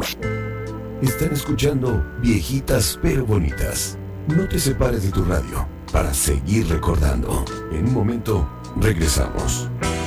Están escuchando Viejitas pero Bonitas. No te separes de tu radio para seguir recordando. En un momento regresamos.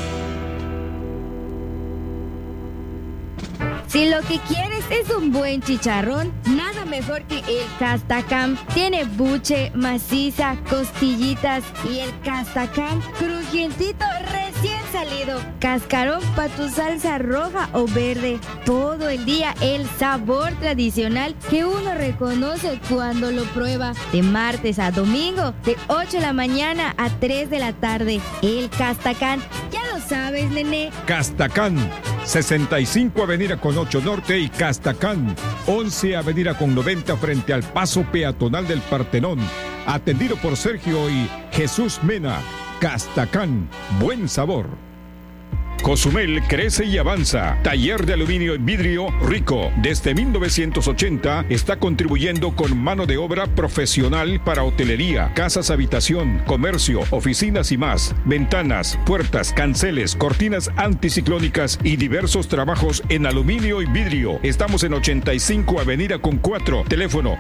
Si lo que quieres es un buen chicharrón, nada mejor que el Castacam. Tiene buche, maciza, costillitas y el Castacam crujientito recién salido. Cascarón para tu salsa roja o verde. Todo el día el sabor tradicional que uno reconoce cuando lo prueba. De martes a domingo, de 8 de la mañana a 3 de la tarde. El Castacam, ya lo sabes, nene. Castacam, 65 Avenida con 8 Norte y Castacam, 11 Avenida con 90 frente al paso peatonal del Partenón. Atendido por Sergio y Jesús Mena. Castacam, buen sabor. Cozumel crece y avanza. Taller de aluminio y vidrio Rico. Desde 1980 está contribuyendo con mano de obra profesional para hotelería, casas habitación, comercio, oficinas y más. Ventanas, puertas, canceles, cortinas anticiclónicas y diversos trabajos en aluminio y vidrio. Estamos en 85 Avenida con 4. Teléfono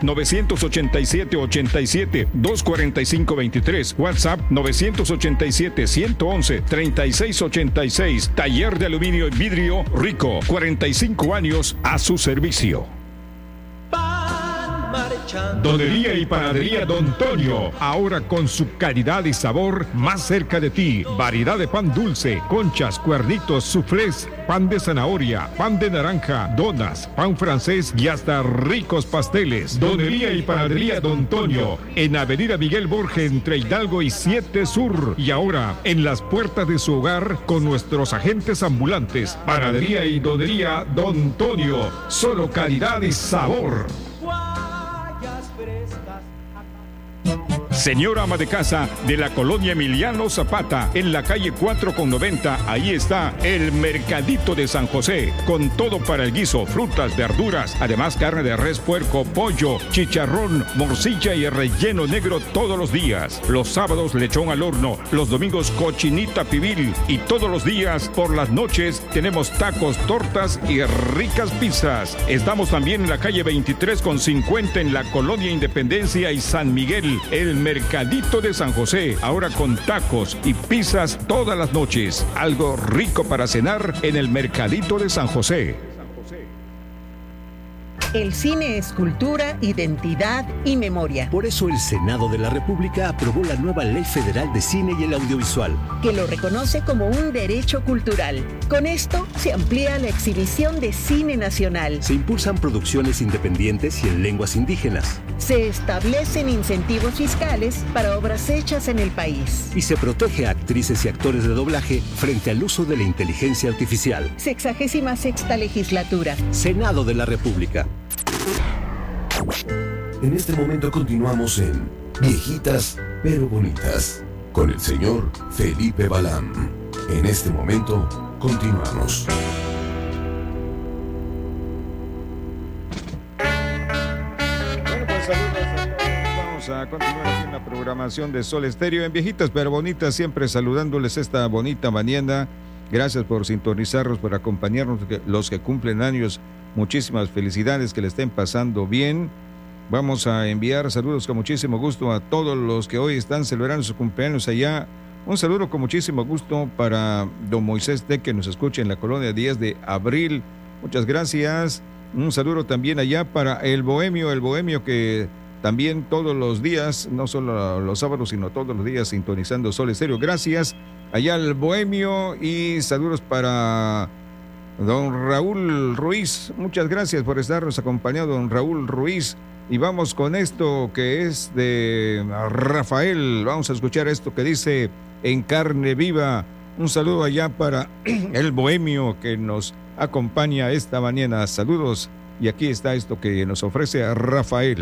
987-87-245-23. WhatsApp 987-111-3686. Taller de aluminio y vidrio Rico, 45 años a su servicio. Donería y panadería Don Tonio, ahora con su calidad y sabor más cerca de ti. Variedad de pan dulce, conchas, cuernitos, suflés, pan de zanahoria, pan de naranja, donas, pan francés y hasta ricos pasteles. Donería y panadería Don Tonio, en Avenida Miguel Borges entre Hidalgo y 7 Sur. Y ahora en las puertas de su hogar con nuestros agentes ambulantes. Panadería y donería Don Tonio, solo calidad y sabor. Señora ama de casa de la colonia Emiliano Zapata, en la calle 4 con 90, ahí está el Mercadito de San José, con todo para el guiso, frutas, verduras, además carne de res, puerco, pollo, chicharrón, morcilla y relleno negro todos los días. Los sábados lechón al horno, los domingos cochinita pibil y todos los días por las noches tenemos tacos, tortas y ricas pizzas. Estamos también en la calle 23 con 50 en la colonia Independencia y San Miguel, el Mercadito de San José, ahora con tacos y pizzas todas las noches. Algo rico para cenar en el Mercadito de San José. El cine es cultura, identidad y memoria. Por eso el Senado de la República aprobó la nueva Ley Federal de Cine y el Audiovisual, que lo reconoce como un derecho cultural. Con esto se amplía la exhibición de cine nacional. Se impulsan producciones independientes y en lenguas indígenas. Se establecen incentivos fiscales para obras hechas en el país. Y se protege a actrices y actores de doblaje frente al uso de la inteligencia artificial. 66ª legislatura. Senado de la República. En este momento continuamos en Viejitas pero Bonitas con el señor Felipe Balán. En este momento continuamos. Bueno, pues saludos a todos. Vamos a continuar aquí en la programación de Sol Estéreo en Viejitas pero Bonitas, siempre saludándoles esta bonita mañana. Gracias por sintonizarnos, por acompañarnos, los que cumplen años. Muchísimas felicidades, que le estén pasando bien. Vamos a enviar saludos con muchísimo gusto a todos los que hoy están celebrando sus cumpleaños allá. Un saludo con muchísimo gusto para don Moisés T, que nos escucha en la colonia 10 de Abril. Muchas gracias. Un saludo también allá para el Bohemio que también todos los días, no solo los sábados, sino todos los días sintonizando Sol Estéreo. Gracias allá al Bohemio y saludos para don Raúl Ruiz. Muchas gracias por estarnos acompañando, don Raúl Ruiz. Y vamos con esto que es de Rafael. Vamos a escuchar esto que dice En Carne Viva. Un saludo allá para el Bohemio que nos acompaña esta mañana. Saludos. Y aquí está esto que nos ofrece Rafael.